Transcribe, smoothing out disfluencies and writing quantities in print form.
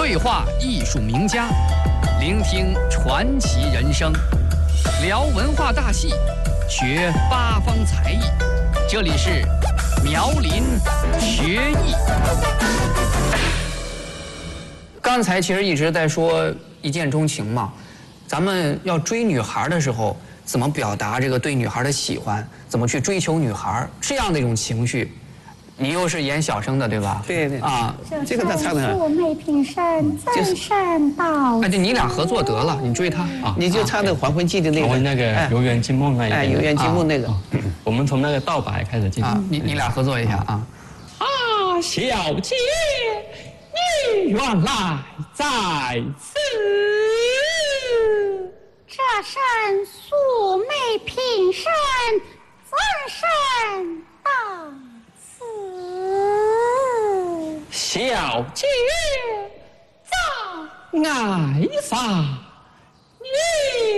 对话艺术名家，聆听传奇人生，聊文化大戏，学八方才艺。这里是苗林学艺。刚才其实一直在说一见钟情嘛，咱们要追女孩的时候，怎么表达这个对女孩的喜欢？怎么去追求女孩？这样的一种情绪。你又是演小生的对吧？ 对对啊， 这个他唱的。 素昧平生，赞善道。 哎，就你俩合作得了，你追他啊， 你就唱那个《黄昏记》的那个。 黄昏那个游园惊梦那一个。 哎，游园惊梦那个。 我们从那个道白开始进行。 你俩合作一下啊。 啊，小姐，你原来在此。 这身素昧平生，赞善道。 小姐在爱上你